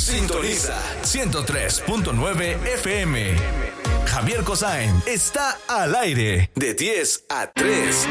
Sintoniza 103.9 FM. Javier Kosain está al aire de 10 a 3.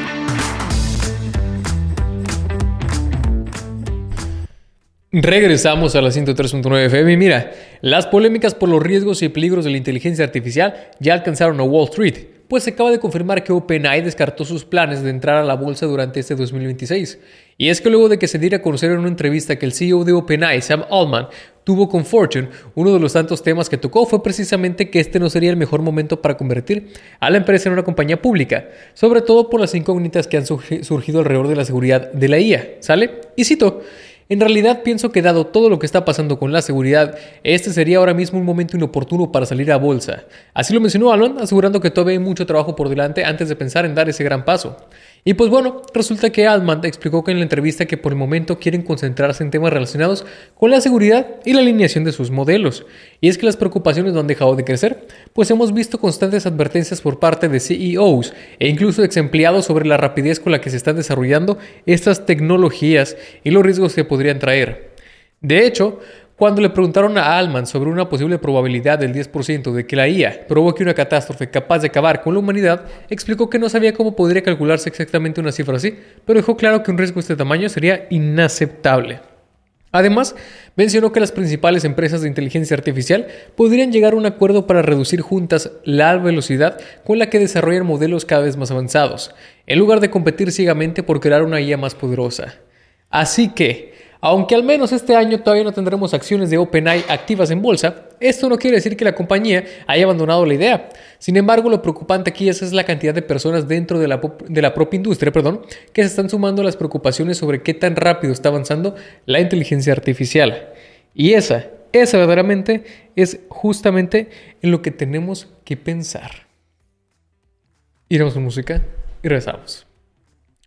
Regresamos a la 103.9 FM. Mira, las polémicas por los riesgos y peligros de la inteligencia artificial ya alcanzaron a Wall Street, pues se acaba de confirmar que OpenAI descartó sus planes de entrar a la bolsa durante este 2026. Y es que luego de que se diera a conocer en una entrevista que el CEO de OpenAI, Sam Altman, tuvo con Fortune, uno de los tantos temas que tocó fue precisamente que este no sería el mejor momento para convertir a la empresa en una compañía pública, sobre todo por las incógnitas que han surgido alrededor de la seguridad de la IA, ¿sale? Y cito: en realidad pienso que dado todo lo que está pasando con la seguridad, este sería ahora mismo un momento inoportuno para salir a bolsa. Así lo mencionó Altman, asegurando que todavía hay mucho trabajo por delante antes de pensar en dar ese gran paso. Y pues bueno, resulta que Altman explicó que en la entrevista que por el momento quieren concentrarse en temas relacionados con la seguridad y la alineación de sus modelos. Y es que las preocupaciones no han dejado de crecer, pues hemos visto constantes advertencias por parte de CEOs e incluso ex empleados sobre la rapidez con la que se están desarrollando estas tecnologías y los riesgos que podrían traer. De hecho, cuando le preguntaron a Altman sobre una posible probabilidad del 10% de que la IA provoque una catástrofe capaz de acabar con la humanidad, explicó que no sabía cómo podría calcularse exactamente una cifra así, pero dejó claro que un riesgo de este tamaño sería inaceptable. Además, mencionó que las principales empresas de inteligencia artificial podrían llegar a un acuerdo para reducir juntas la velocidad con la que desarrollan modelos cada vez más avanzados, en lugar de competir ciegamente por crear una IA más poderosa. Así que, aunque al menos este año todavía no tendremos acciones de OpenAI activas en bolsa, esto no quiere decir que la compañía haya abandonado la idea. Sin embargo, lo preocupante aquí es la cantidad de personas dentro de la propia industria, que se están sumando a las preocupaciones sobre qué tan rápido está avanzando la inteligencia artificial. Y esa verdaderamente es justamente en lo que tenemos que pensar. Iremos a música y regresamos.